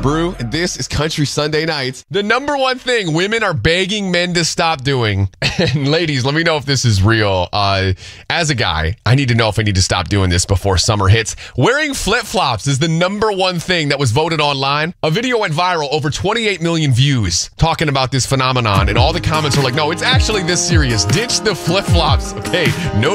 Brew, and this is Country Sunday Nights. The number one thing women are begging men to stop doing, and ladies, let me know if this is real. As a guy, I need to know if I need to stop doing this before summer hits. Wearing flip-flops is the number one thing that was voted online. A video went viral, over 28 million views, talking about this phenomenon, and all the comments are like, no, it's actually this serious. Ditch the flip-flops. Okay, no